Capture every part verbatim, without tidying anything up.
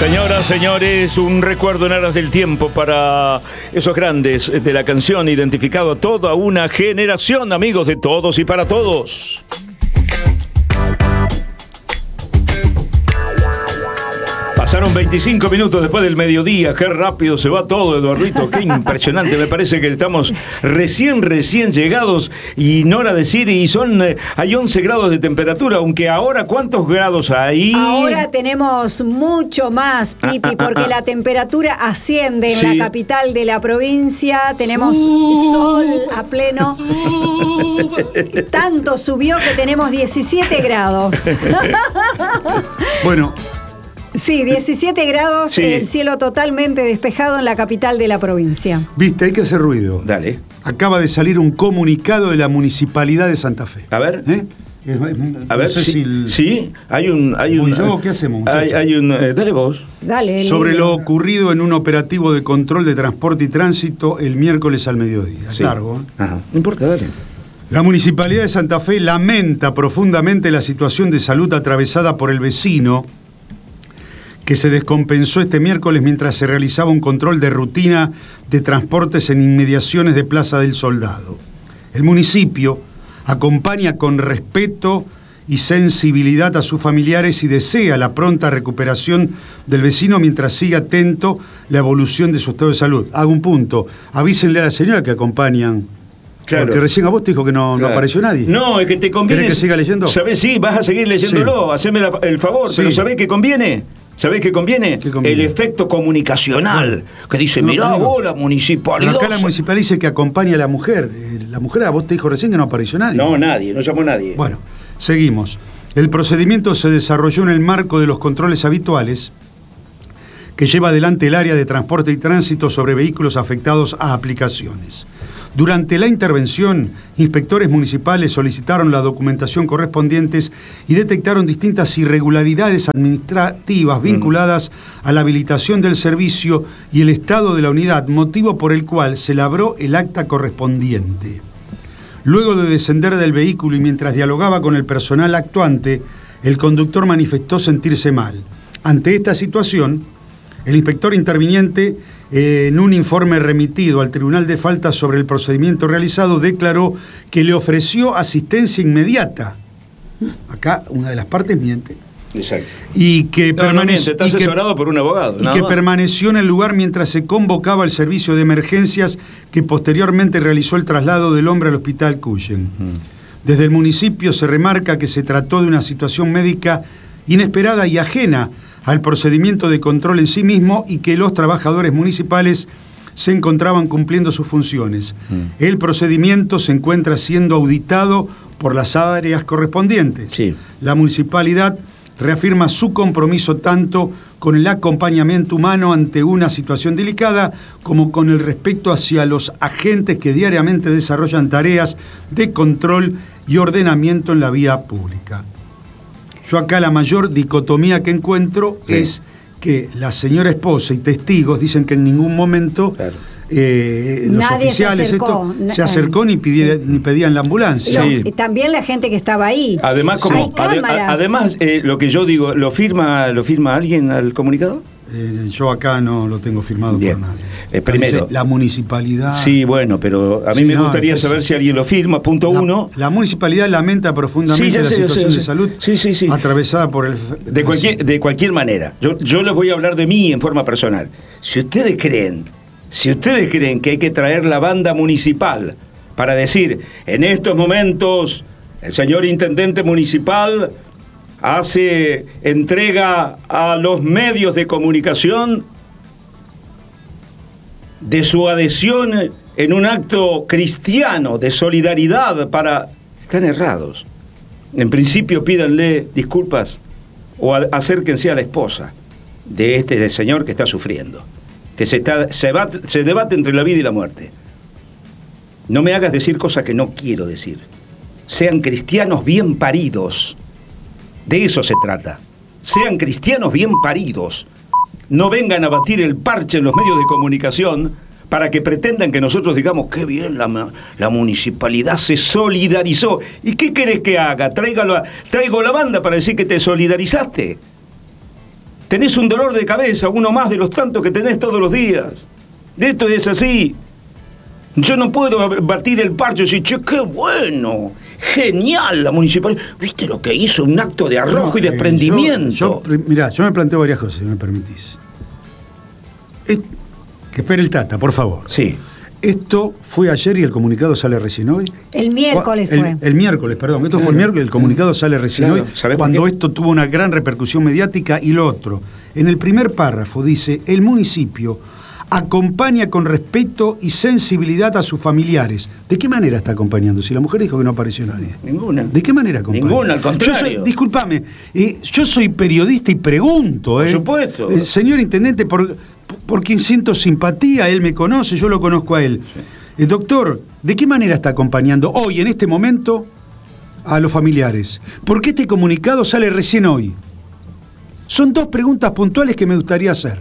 Señoras, señores, un recuerdo en aras del tiempo para esos grandes de la canción, identificado a toda una generación, amigos de todos y para todos. Pasaron veinticinco minutos después del mediodía. Qué rápido se va todo, Eduardito. Qué impresionante. Me parece que estamos recién, recién llegados. Y Nora decir, y son, eh, hay once grados de temperatura. Aunque ahora, ¿cuántos grados hay? Ahora tenemos mucho más, Pipi, ah, ah, porque ah, la temperatura asciende en sí. la capital de la provincia. Tenemos Sub. sol a pleno. Sub. Tanto subió que tenemos diecisiete grados. Bueno. Sí, diecisiete grados, sí. El cielo totalmente despejado en la capital de la provincia. Viste, hay que hacer ruido. Dale. Acaba de salir un comunicado de la Municipalidad de Santa Fe. A ver. ¿Eh? A ver, no sé sí, si el... sí, hay un... Hay un yo, ¿qué hacemos, hay, hay un eh, dale vos. Dale. Sobre lo ocurrido en un operativo de control de transporte y tránsito el miércoles al mediodía. Sí. Largo. ¿eh? Ajá. No importa, dale. La Municipalidad de Santa Fe lamenta profundamente la situación de salud atravesada por el vecino que se descompensó este miércoles mientras se realizaba un control de rutina de transportes en inmediaciones de Plaza del Soldado. El municipio acompaña con respeto y sensibilidad a sus familiares y desea la pronta recuperación del vecino mientras sigue atento la evolución de su estado de salud. Hago un punto, avísenle a la señora que acompañan. Claro. Porque recién a vos te dijo que no, claro. no apareció nadie. No, es que te conviene. ¿Querés que siga leyendo? ¿Sabés? Sí, vas a seguir leyéndolo, sí. Haceme la, el favor, sí. Pero ¿sabés qué conviene? ¿Sabés qué conviene? ¿Qué conviene? El efecto comunicacional. Que dice, no, mirá no, vos, la municipalidad. Acá la municipalidad dice que acompaña a la mujer. La mujer, a vos te dijo recién que no apareció nadie. No, nadie, no llamó nadie. Bueno, seguimos. El procedimiento se desarrolló en el marco de los controles habituales que lleva adelante el área de transporte y tránsito sobre vehículos afectados a aplicaciones. Durante la intervención, inspectores municipales solicitaron la documentación correspondientes y detectaron distintas irregularidades administrativas vinculadas a la habilitación del servicio y el estado de la unidad, motivo por el cual se labró el acta correspondiente. Luego de descender del vehículo y mientras dialogaba con el personal actuante, el conductor manifestó sentirse mal. Ante esta situación, el inspector interviniente, eh, en un informe remitido al Tribunal de Faltas sobre el procedimiento realizado, declaró que le ofreció asistencia inmediata. Acá una de las partes miente. Exacto. Y que, no, no miente, está asesorado que, por un abogado. Y que más. permaneció en el lugar mientras se convocaba el servicio de emergencias que posteriormente realizó el traslado del hombre al hospital Cuyen. Mm. Desde el municipio se remarca que se trató de una situación médica inesperada y ajena al procedimiento de control en sí mismo y que los trabajadores municipales se encontraban cumpliendo sus funciones. Mm. El procedimiento se encuentra siendo auditado por las áreas correspondientes. Sí. La municipalidad reafirma su compromiso tanto con el acompañamiento humano ante una situación delicada como con el respeto hacia los agentes que diariamente desarrollan tareas de control y ordenamiento en la vía pública. Yo acá la mayor dicotomía que encuentro sí. es que la señora esposa y testigos dicen que en ningún momento claro. eh, los Nadie oficiales se acercó, esto, se acercó ni, pidiera, sí. ni pedían la ambulancia. Sí. Y también la gente que estaba ahí. Además, como, ade, además eh, lo que yo digo, ¿lo firma, lo firma alguien al comunicado? Eh, yo acá no lo tengo firmado Bien. por nadie. Eh, primero, la municipalidad... Sí, bueno, pero a mí sí, me gustaría no, saber es, si alguien lo firma. Punto la, uno. La municipalidad lamenta profundamente sí, la sé, situación sé, de salud sí, sí, sí. atravesada por el... De cualquier, de cualquier manera. Yo, yo les voy a hablar de mí en forma personal. Si ustedes creen, si ustedes creen que hay que traer la banda municipal para decir, en estos momentos, el señor intendente municipal hace entrega a los medios de comunicación de su adhesión en un acto cristiano de solidaridad para... Están errados. En principio pídanle disculpas o a, acérquense a la esposa de este señor que está sufriendo, que se, está, se, va, se debate entre la vida y la muerte. No me hagas decir cosas que no quiero decir. Sean cristianos bien paridos. De eso se trata. Sean cristianos bien paridos. No vengan a batir el parche en los medios de comunicación para que pretendan que nosotros digamos qué bien la, la municipalidad se solidarizó. ¿Y qué querés que haga? Tráigalo a, traigo la banda para decir que te solidarizaste. Tenés un dolor de cabeza, uno más de los tantos que tenés todos los días. Esto es así. Yo no puedo batir el parche y decir, che, qué bueno, genial la municipalidad. ¿Viste lo que hizo? Un acto de arrojo no, y desprendimiento. Eh, yo, yo, mirá, yo me planteo varias cosas, si me permitís. Es, que espere el Tata, por favor. Sí. Esto fue ayer y el comunicado sale recién hoy. El miércoles el, fue. El miércoles, perdón. Esto claro. fue el miércoles y el comunicado sale recién claro. hoy. Cuando esto tuvo una gran repercusión mediática. Y lo otro, en el primer párrafo dice, el municipio acompaña con respeto y sensibilidad a sus familiares. ¿De qué manera está acompañando? Si la mujer dijo que no apareció nadie. Ninguna. ¿De qué manera acompaña? Ninguna, al contrario. Yo soy, discúlpame, eh, yo soy periodista y pregunto. Eh, Por supuesto. Eh, señor intendente, por, por quien siento simpatía, él me conoce, yo lo conozco a él. Sí. Eh, doctor, ¿de qué manera está acompañando hoy, en este momento, a los familiares? ¿Por qué este comunicado sale recién hoy? Son dos preguntas puntuales que me gustaría hacer.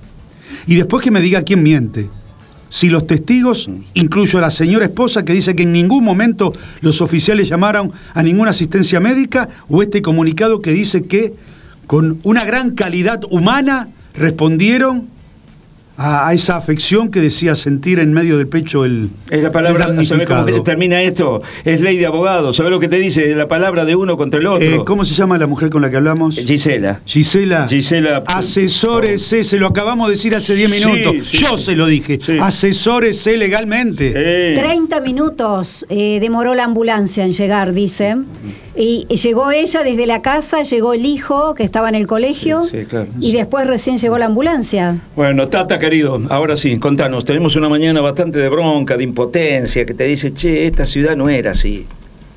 Y después que me diga quién miente. Si los testigos, incluyo a la señora esposa que dice que en ningún momento los oficiales llamaron a ninguna asistencia médica, o este comunicado que dice que con una gran calidad humana respondieron a, a esa afección que decía sentir en medio del pecho el Es la palabra, ¿sabes cómo termina esto? Es ley de abogado, ¿sabes lo que te dice? La palabra de uno contra el otro. Eh, ¿Cómo se llama la mujer con la que hablamos? Gisela. Gisela. Gisela. Asesórese, se lo acabamos de decir hace diez minutos. Sí, sí, Yo sí. se lo dije. Sí. Asesórese legalmente. Eh. treinta minutos eh, demoró la ambulancia en llegar, dicen. Y llegó ella desde la casa, llegó el hijo que estaba en el colegio. Sí, sí, claro. Y después recién llegó la ambulancia. Bueno, Tata, querido, ahora sí, contanos. Tenemos una mañana bastante de bronca, de impotencia, que te dice, che, esta ciudad no era así.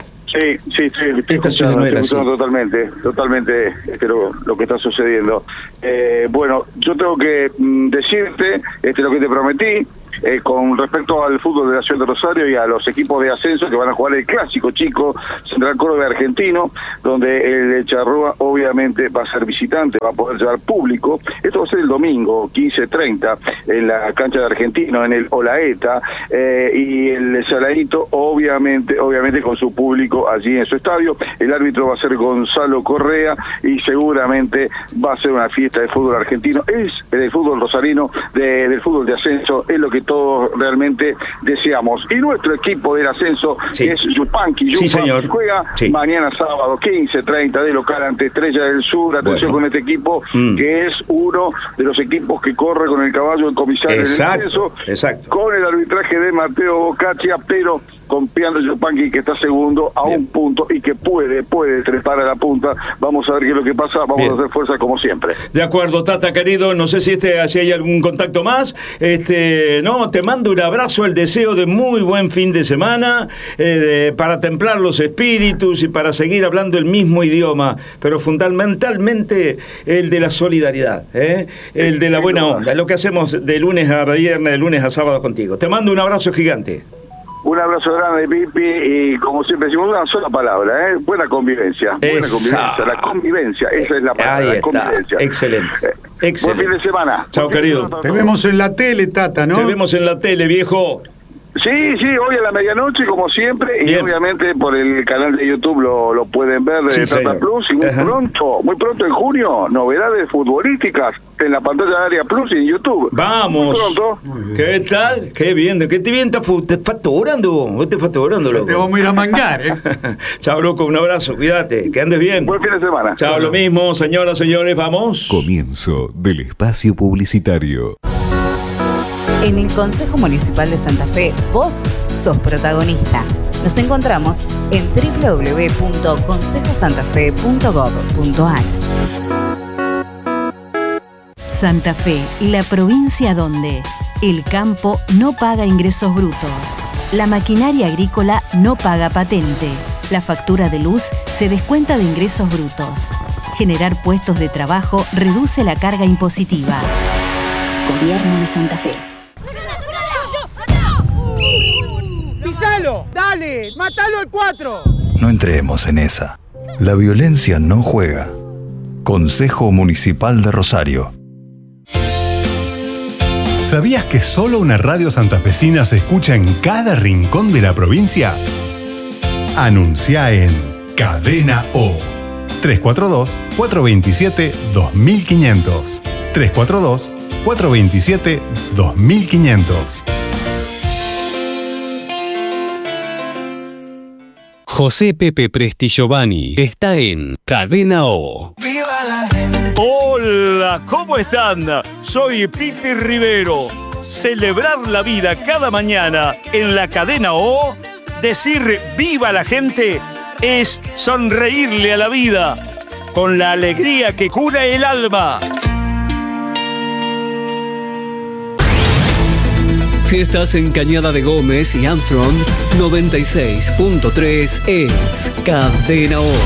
Sí, sí, sí. Esta ciudad no era así. Totalmente, totalmente este, lo, lo que está sucediendo. Eh, bueno, yo tengo que mm, decirte este, lo que te prometí. Eh, con respecto al fútbol de la ciudad de Rosario y a los equipos de ascenso que van a jugar el clásico chico Central Córdoba argentino, donde el Charrúa obviamente va a ser visitante, va a poder llevar público. Esto va a ser el domingo quince treinta en la cancha de Argentino, en el Olaeta, eh, y el Saladito obviamente obviamente con su público allí en su estadio. El árbitro va a ser Gonzalo Correa y seguramente va a ser una fiesta de fútbol argentino. Es del fútbol rosarino, de, del fútbol de ascenso, es lo que todos realmente deseamos. Y nuestro equipo del ascenso sí. es Yupanqui. Yupa sí, señor. Juega sí. mañana sábado quince treinta de local ante Estrella del Sur. Atención bueno. con este equipo mm. que es uno de los equipos que corre con el caballo del comisario del ascenso, exacto. con el arbitraje de Mateo Boccaccia, pero confiando en Yupanqui que está segundo a Bien. un punto y que puede, puede trepar a la punta. Vamos a ver qué es lo que pasa, vamos Bien. a hacer fuerza como siempre. De acuerdo, Tata querido, no sé si este si hay algún contacto más. Este, no, te mando un abrazo, el deseo de muy buen fin de semana, eh, de, para templar los espíritus y para seguir hablando el mismo idioma, pero fundamentalmente el de la solidaridad, ¿eh? el de la buena onda, lo que hacemos de lunes a viernes, de lunes a sábado contigo. Te mando un abrazo gigante. Un abrazo grande, Pipi, y como siempre decimos, una sola palabra, ¿eh? Buena convivencia. Buena Esa. convivencia, la convivencia, esa es la palabra, Ahí la está. convivencia. Excelente. Eh, Excelente. Buen fin de semana. Chao, querido. Te vemos en la tele, Tata, ¿no? Te vemos en la tele, viejo. Sí, sí, hoy a la medianoche, como siempre, Bien. y obviamente por el canal de YouTube lo, lo pueden ver de Sí, Tata señor. Plus, y muy Ajá. pronto, muy pronto en junio, novedades futbolísticas en la pantalla de Área Plus y en YouTube. Vamos. Muy pronto. ¿Qué tal? Qué bien. ¿Qué te bien estás facturando? Vos estás facturando, loco. Te vamos a ir a mangar, ¿eh? Chao, loco. Un abrazo. Cuídate. Que andes bien. Buen fin de semana. Chao, lo mismo. Señoras, señores, vamos. Comienzo del espacio publicitario. En el Consejo Municipal de Santa Fe, vos sos protagonista. Nos encontramos en doble u doble u doble u punto consejo santa fe punto gob punto a r. Santa Fe, la provincia donde el campo no paga ingresos brutos, la maquinaria agrícola no paga patente, la factura de luz se descuenta de ingresos brutos. Generar puestos de trabajo reduce la carga impositiva. Gobierno de Santa Fe. ¡Pisalo! ¡Dale! ¡Mátalo al cuatro! No entremos en esa. La violencia no juega. Consejo Municipal de Rosario. ¿Sabías que solo una radio santafesina se escucha en cada rincón de la provincia? Anuncia en Cadena O. tres cuatro dos, cuatro dos siete, dos mil quinientos. tres cuatro dos, cuatro dos siete, dos mil quinientos. José Pepe Presti Giovanni está en Cadena O. ¡Viva la gente! Hola, ¿cómo están? Soy Pipi Rivero. Celebrar la vida cada mañana en la Cadena O, decir viva la gente, es sonreírle a la vida con la alegría que cura el alma. Si estás en Cañada de Gómez y Armstrong, noventa y seis punto tres es Cadena O.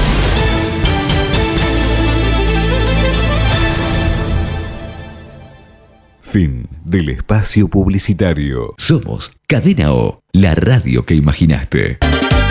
Fin del espacio publicitario. Somos Cadena O, la radio que imaginaste.